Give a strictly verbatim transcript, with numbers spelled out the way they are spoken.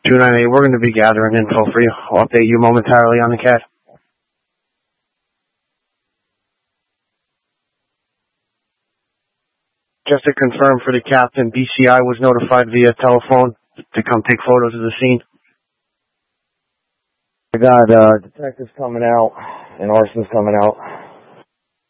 two nine eight, we're going to be gathering info for you. I'll update you momentarily on the cat. Just to confirm for the captain, B C I was notified via telephone to come take photos of the scene. I got uh, detectives coming out and arson's coming out.